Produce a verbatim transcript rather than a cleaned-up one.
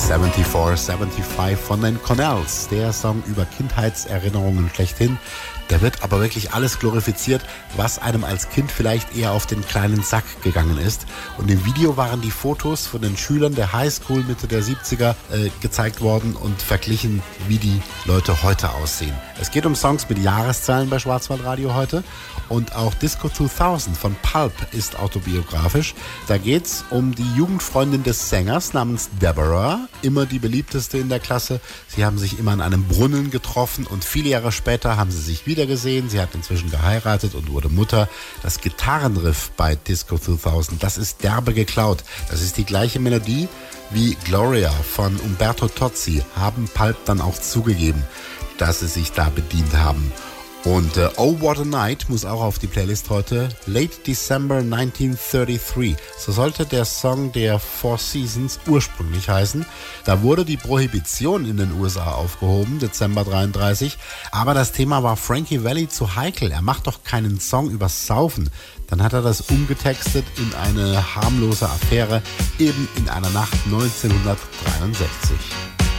vierundsiebzig, fünfundsiebzig von den Cornells, der Song über Kindheitserinnerungen schlechthin. Da wird aber wirklich alles glorifiziert, was einem als Kind vielleicht eher auf den kleinen Sack gegangen ist. Und im Video waren die Fotos von den Schülern der Highschool Mitte der siebziger äh, gezeigt worden und verglichen, wie die Leute heute aussehen. Es geht um Songs mit Jahreszahlen bei Schwarzwaldradio heute. Und auch Disco zweitausend von Pulp ist autobiografisch. Da geht's um die Jugendfreundin des Sängers namens Deborah, immer die beliebteste in der Klasse. Sie haben sich immer an einem Brunnen getroffen und viele Jahre später haben sie sich wieder gesehen. Sie hat inzwischen geheiratet und wurde Mutter. Das Gitarrenriff bei Disco zweitausend, das ist derbe geklaut. Das ist die gleiche Melodie wie Gloria von Umberto Tozzi, haben Pulp dann auch zugegeben, dass sie sich da bedient haben. Und äh, Oh What a Night muss auch auf die Playlist heute. Late December neunzehnhundertdreiunddreißig. So sollte der Song der Four Seasons ursprünglich heißen. Da wurde die Prohibition in den U S A aufgehoben, Dezember dreiunddreißig. Aber das Thema war Frankie Valli zu heikel. Er macht doch keinen Song übers Saufen. Dann hat er das umgetextet in eine harmlose Affäre, eben in einer Nacht neunzehnhundertdreiundsechzig.